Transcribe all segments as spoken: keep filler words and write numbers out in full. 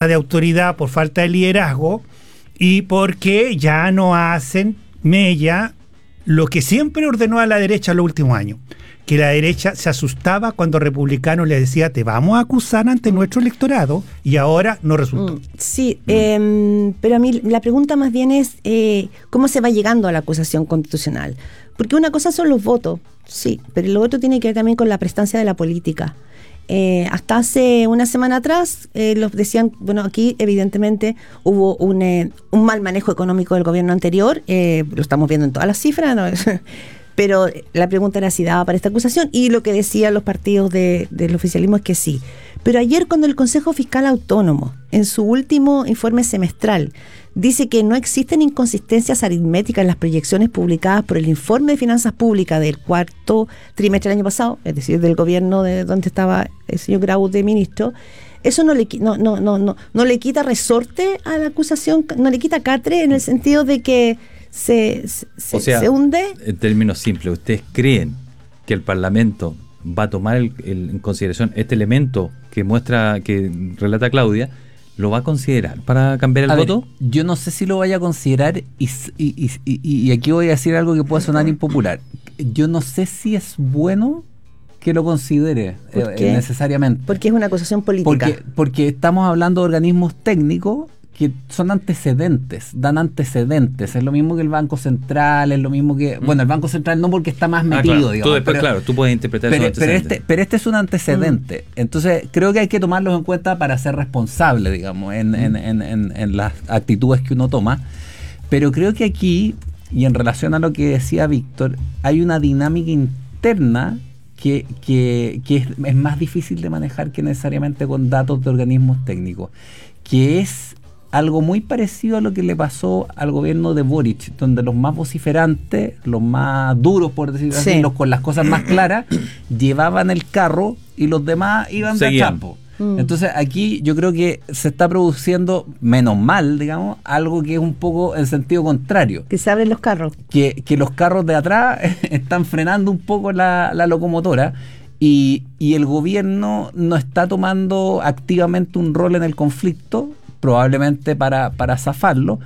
de autoridad, por falta de liderazgo, y porque ya no hacen mella lo que siempre ordenó a la derecha en los últimos años, que la derecha se asustaba cuando republicanos le decía te vamos a acusar ante nuestro electorado, y ahora no resultó. Mm, sí, mm. Eh, pero a mí la pregunta más bien es eh, ¿cómo se va llegando a la acusación constitucional? Porque una cosa son los votos, sí, pero lo otro tiene que ver también con la prestancia de la política. Eh, hasta hace una semana atrás eh, los decían, bueno, aquí evidentemente hubo un, eh, un mal manejo económico del gobierno anterior, eh, lo estamos viendo en todas las cifras, ¿no? Pero la pregunta era si daba para esta acusación, y lo que decían los partidos de, del oficialismo es que sí. Pero ayer, cuando el Consejo Fiscal Autónomo, en su último informe semestral, dice que no existen inconsistencias aritméticas en las proyecciones publicadas por el informe de finanzas públicas del cuarto trimestre del año pasado, es decir, del gobierno de donde estaba el señor Grau de ministro, eso no le, no, no, no, no, no le quita resorte a la acusación, no le quita catre, en el sentido de que se, se, o sea, se hunde. En términos simples, ¿ustedes creen que el Parlamento va a tomar el, el, en consideración este elemento que muestra, que relata Claudia, lo va a considerar para cambiar el a voto? Ver, yo no sé si lo vaya a considerar, y, y, y, y aquí voy a decir algo que puede sonar impopular. Yo no sé si es bueno que lo considere eh, necesariamente. Porque es una acusación política. Porque, porque estamos hablando de organismos técnicos que son antecedentes, dan antecedentes. Es lo mismo que el Banco Central, es lo mismo que... Mm. Bueno, el Banco Central no, porque está más metido, ah, claro. digamos. Tú después, pero, claro, tú puedes interpretar pero, esos pero este, pero este es un antecedente. Mm. Entonces, creo que hay que tomarlos en cuenta para ser responsable, digamos, en, mm. en, en, en, en las actitudes que uno toma. Pero creo que aquí, y en relación a lo que decía Víctor, hay una dinámica interna que, que, que es, es más difícil de manejar que necesariamente con datos de organismos técnicos, que es algo muy parecido a lo que le pasó al gobierno de Boric, donde los más vociferantes, los más duros, por decirlo sí. así, los con las cosas más claras, llevaban el carro y los demás iban de campo. Mm. Entonces aquí yo creo que se está produciendo, menos mal, digamos, algo que es un poco en sentido contrario. Que se abren los carros. Que, que los carros de atrás están frenando un poco la, la locomotora. Y, y el gobierno no está tomando activamente un rol en el conflicto, probablemente para, para zafarlo,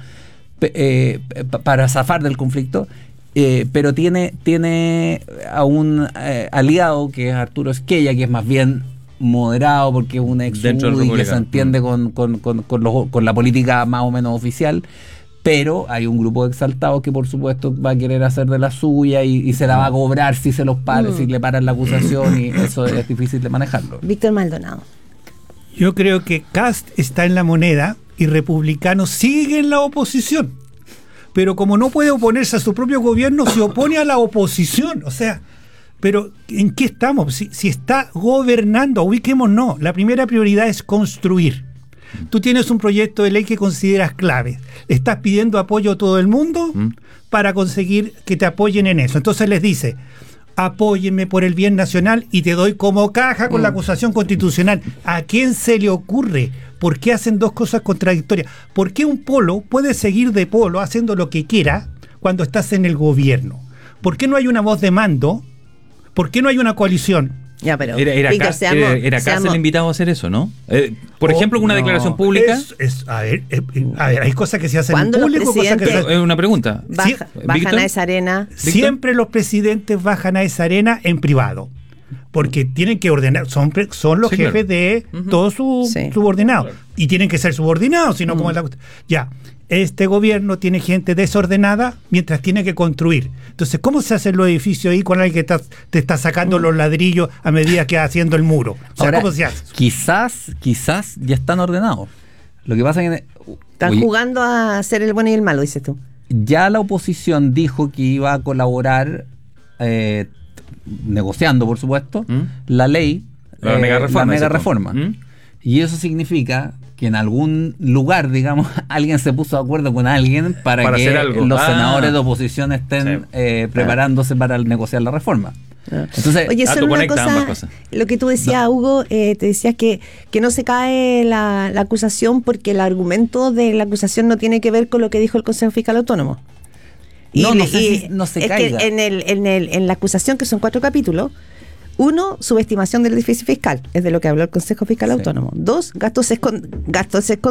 eh, para zafar del conflicto, eh, pero tiene, tiene a un eh, aliado que es Arturo Esquella, que es más bien moderado porque es un ex U D I que se entiende mm. con, con, con, con, lo, con la política más o menos oficial, pero hay un grupo de exaltados que por supuesto va a querer hacer de la suya y, y se la va a cobrar si se los para, mm. si le paran la acusación, y eso es difícil de manejarlo. Víctor Maldonado. Yo creo que Kast está en la moneda y Republicano sigue en la oposición. Pero como no puede oponerse a su propio gobierno, se opone a la oposición. O sea, pero ¿en qué estamos? Si, si está gobernando, ubiquémonos. La primera prioridad es construir. Tú tienes un proyecto de ley que consideras clave. Le estás pidiendo apoyo a todo el mundo ¿Mm? para conseguir que te apoyen en eso. Entonces les dice: apóyenme por el bien nacional y te doy como caja con mm. la acusación constitucional. ¿A quién se le ocurre? ¿Por qué hacen dos cosas contradictorias? ¿Por qué un polo puede seguir de polo haciendo lo que quiera cuando estás en el gobierno? ¿Por qué no hay una voz de mando? ¿Por qué no hay una coalición? Ya, pero era, era, Víctor, acá, seamos, era, era acá seamos, el invitado a hacer eso, ¿no? Eh, por oh, ejemplo, una no, declaración pública. Es, es, a, ver, eh, a ver, hay cosas que se hacen en público, cosas que se hacen. Es una pregunta. Baja, ¿Sí? bajan ¿Víctor? a esa arena. Siempre los presidentes bajan a esa arena en privado, porque tienen que ordenar, son, son los sí, jefes claro. de uh-huh. todos sus sí. subordinados, claro. y tienen que ser subordinados, sino uh-huh. como es la ya. Este gobierno tiene gente desordenada mientras tiene que construir. Entonces, ¿cómo se hacen los edificios ahí con alguien que está, te está sacando los ladrillos a medida que va haciendo el muro? O sea, ahora, ¿cómo se hace? Quizás, quizás ya están ordenados. Lo que pasa es que... Están oye, jugando a hacer el bueno y el malo, dices tú. Ya la oposición dijo que iba a colaborar, eh, negociando, por supuesto, ¿Mm? la ley, la eh, mega reforma. La mega reforma. ¿Mm? Y eso significa que en algún lugar, digamos, alguien se puso de acuerdo con alguien para, para que los ah. senadores de oposición estén sí. eh, preparándose ah. para negociar la reforma. Ah. Entonces, oye, solo una cosa, lo que tú decías, no. Hugo, eh, te decías que, que no se cae la, la acusación porque el argumento de la acusación no tiene que ver con lo que dijo el Consejo Fiscal Autónomo. Y, no, no, y, sé si no se es caiga. Que en, el, en, el, en la acusación, que son cuatro capítulos, uno, subestimación del déficit fiscal, es de lo que habló el Consejo Fiscal sí. Autónomo. Dos, gastos, escon- gastos escondidos.